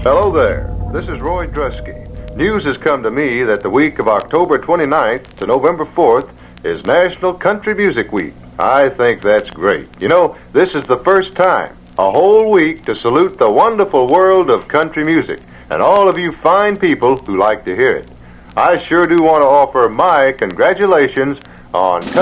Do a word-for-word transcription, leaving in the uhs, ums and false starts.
Hello there. This is Roy Drusky. News has come to me that the week of October twenty-ninth to November fourth is National Country Music Week. I think that's great. You know, this is the first time, a whole week to salute the wonderful world of country music and all of you fine people who like to hear it. I sure do want to offer my congratulations on